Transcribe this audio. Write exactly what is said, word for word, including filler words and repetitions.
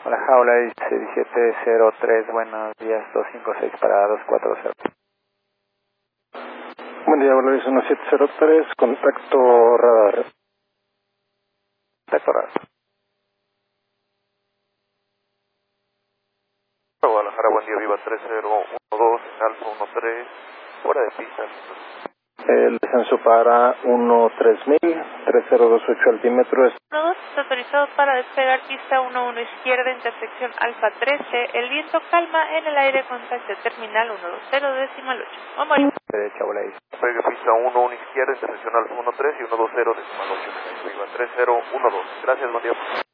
La jaula dice diecisiete cero tres, buenos días, dos cinco seis para dos cuatro cero. Buen día, Volaris uno siete cero tres, contacto radar. Contacto radar. Guadalajara, buen día, Viva tres cero uno dos, Alfa uno tres, fuera de pista. El descenso para uno tres mil, tres cero dos ocho altímetro es... uno dos, autorizado para despegar pista uno uno izquierda, intersección Alfa trece, el viento calma en el aire, contacto terminal uno dos cero, decimal ocho. Vamos. Derecha, Volaris. Despegue pista uno uno izquierda, intersección Alfa uno tres y uno dos cero, decimal ocho. Viva tres cero uno dos. Gracias, buen día.